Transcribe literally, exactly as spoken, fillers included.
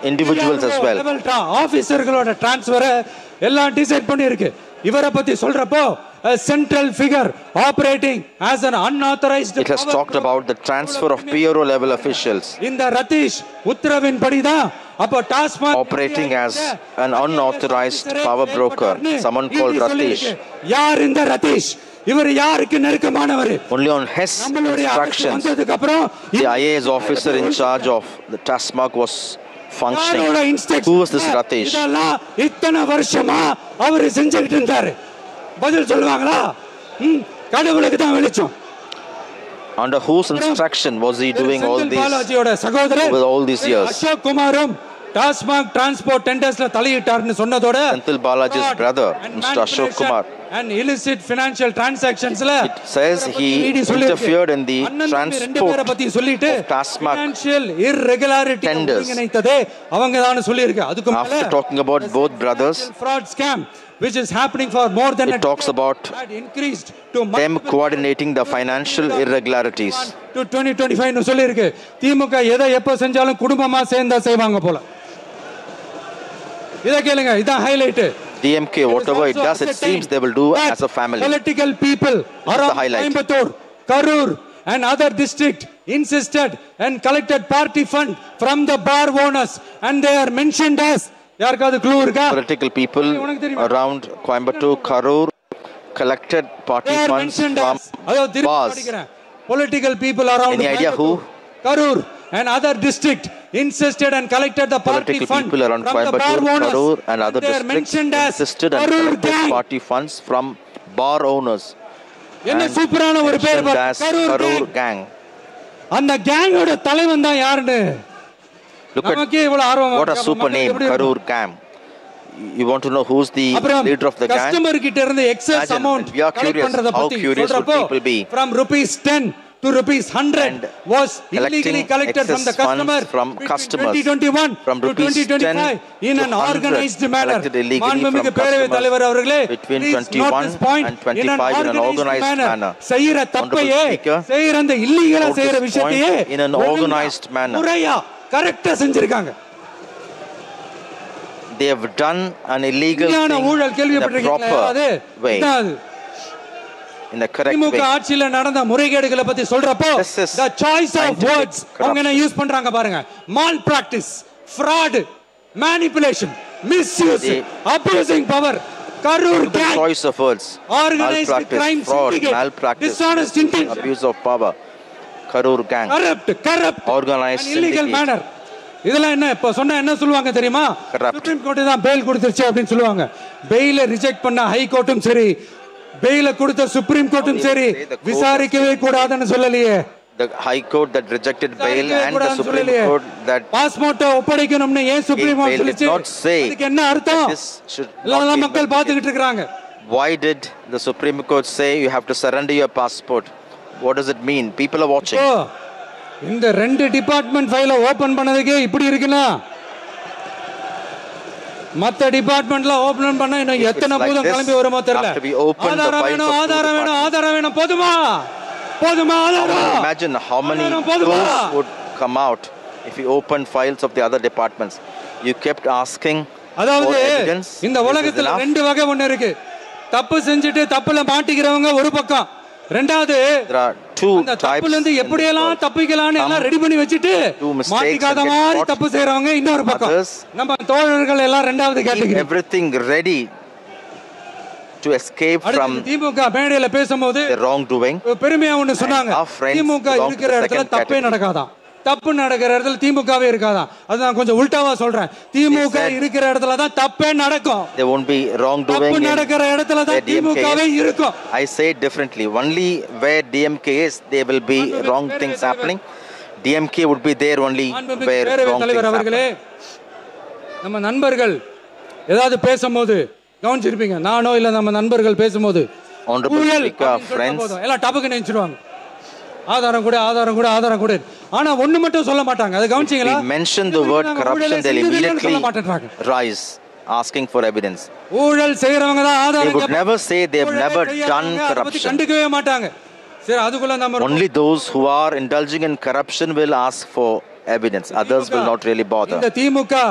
individuals as well. ஆபீசர்களோட transfer எல்லாம் decide பண்ணி இருக்கு. இவரை பத்தி சொல்றப்போ a central figure operating as an unauthorized. It has talked about the transfer of P R O level officials. இந்த ரதீஷ் உத்தரவின் படிதான் அப்போ TASMAC operating as an unauthorized power broker, someone called Ratish. யார் இந்த ரதீஷ்? இவர் யாருக்கு நெருக்கமானவர்? Only on his instructions the I A S officer in charge of the TASMAC was functioning. Who was this Ratish? இத்தனை வருஷமா அவர் செஞ்சிட்டு இருந்தாரு. பதில் சொல்வாங்களா? கடவுளுக்கு தான் வெளிச்சம். Under whose instruction was he doing all these with all these years? Ashok குமாரும் TASMAC transport டெண்டர்ஸ்ல தலையிட்டார்னு சொன்னதோட Senthil Balaji's brother, Mister Ashok Kumar, and illicit financial transactions la it says he interfered in the transport of TASMAC financial irregularity ஒருங்கிணைத்ததே அவங்க தான் சொல்லி இருக்கு. அதுக்கு மேல after talking about both brothers, fraud scam which is happening for more than it talks about increased to them coordinating the financial irregularities to twenty twenty-five னு சொல்லி இருக்கு. திமுக எதை எப்ப செஞ்சாலும் குடும்பமா சேர்ந்தா செய்வாங்க போல. இத கேளுங்க, இதான் highlight. D M K, whatever it does, it seems they will do as a family. Political people around Coimbatore, Karur and other district insisted and collected party fund from the bar owners and they are mentioned as யாருக்காவது clue இருக்கா? Political people around Coimbatore, Karur collected party funds from bars. Political people around Any idea who? Karur and other district insisted and collected the party Political fund people around from the bar Coimbatore, owners. Karur and other They are districts mentioned as insisted and Karur collected gang. party funds from bar owners. என்ன சூப்பரான ஒரு பேர் Karur gang. அந்த கேங்கோட தலைவன் தான் யாருன்னு Look at what a super name, Karur gang. You want to know who's the leader of the gang? Customer கிட்ட இருந்து excess amount we are curious how curious would people be from rupees ten to rupees one hundred was illegally collected from the customer from customers twenty twenty-one from to twenty twenty-five in an organized manner. மாண்புமிகு பேரவைத் தலைவர் அவர்களே, between twenty-one and twenty-five in an organized manner. செய்யற தப்பையே செய்யற அந்த இல்லீகலா செய்யற விஷயத்தையே in an organized manner. முறையா கரெக்ட்டா செஞ்சிருக்காங்க. They have done an illegal thing in a proper way, in the correct way. திமுக ஆட்சியில நடந்த முறைகேடுகளை பத்தி சொல்றப்போ the choice of words அவங்க என்ன யூஸ் பண்றாங்க பாருங்க. mal practice, fraud, manipulation, misuse, abusing power. Karur gang, choice of words, organized crime, fraud, malpractice, dishonest intention, abuse of power. Karur gang, corrupt, corrupt, organized, illegal manner. இதெல்லாம் என்ன இப்ப சொன்னா என்ன சொல்லுவாங்க தெரியுமா? சுப்ரீம் கோர்ட் தான் பெயில் கொடுத்துருச்சு அப்படின்னு சொல்லுவாங்க. பெயில ரிஜெக்ட் பண்ண ஹை கோர்ட்டும் சரி, பெயில கொடுத்த சுப்ரீம் கோர்ட்டும் சரி விசாரிக்கவே கூடாதுன்னு சொல்லலையே. The high court that rejected bail and the supreme court that passport ஒப்படைக்கணும்னு ஏன் சுப்ரீம் கோர்ட் சொல்லுச்சு? இதுக்கு என்ன அர்த்தம்? எல்லாம் மக்கள் பாத்துக்கிட்டு இருக்காங்க. Why did the Supreme Court say you have to surrender your passport? What does it mean? People are watching. இந்த ரெண்டு டிபார்ட்மெண்ட் ஃபைல ஓபன் பண்ணதுக்கே இப்படி இருக்குனா மத்த டிபார்ட்மெண்ட்ல ஓபன் பண்ணா இன்னும் எத்தனை பூதம் கிளம்பி வருமோ தெரியல. ஆதாரம் வேணும், ஆதாரம் வேணும், ஆதாரம் வேணும். போதுமா போதுமா ஆதாரம்? Imagine how many clues would come out if you open files of the other departments. You kept asking. அதாவது இந்த உலகத்துல ரெண்டு வகை ஒண்ணு இருக்கு. தப்பு செஞ்சுட்டு தப்புல மாட்டிக்கிறவங்க ஒரு பக்கம், ரெண்டாவது அந்த தப்புல இருந்து எப்படி எல்லாம் தப்பிக்கலாம்னு எல்லாம் ரெடி பண்ணி வச்சிட்டு மாட்டிக்காத மாதிரி தப்பு செய்றவங்க இன்னொரு பக்கம். நம்ம தோழர்கள் எல்லாம் ரெண்டாவது category. Everything ready to escape from திமுக மேடையில பேசும்போது the wrongdoing. பெருமையா ஒன்னு சொன்னாங்க, திமுக இருக்கிற இடத்துல தப்பே நடக்காதா, தப்பு நடக்கிற இடத்துல திமுகவே இருக்காதா. அதுதான் கொஞ்சம் உல்டாவா சொல்றேன். திமுக இருக்கிற இடத்துல தான் தப்பே நடக்கும். There won't be wrongdoing. தப்பு நடக்கிற இடத்துல தான் திமுகவே இருக்கும். I say it differently. Only where D M K is, there will be wrong things happening. D M K would be there only where wrong things happen. நம்ம நண்பர்கள் ஏதாவது பேசும்போது கவனிச்சிருப்பீங்க, நானோ இல்ல நம்ம நண்பர்கள் பேசும்போது honorable speaker, friends, எல்லாம் டபக்கு நினைச்சிடுவாங்க. ஆதாரம் கூட ஆதாரம் கூட ஆதாரம் கூட. ஆனா ஒண்ணு மட்டும் சொல்ல மாட்டாங்க. அது கவனிச்சீங்களா? We mention the word corruption, they immediately rise asking for evidence. ஊழல் செய்றவங்க தான் ஆதாரம். They would never say they have never done corruption. கண்டுக்கவே மாட்டாங்க. சரி, அதுக்குள்ள நம்ம only those who are indulging in corruption will ask for evidence. Others will not really bother. இந்த திமுக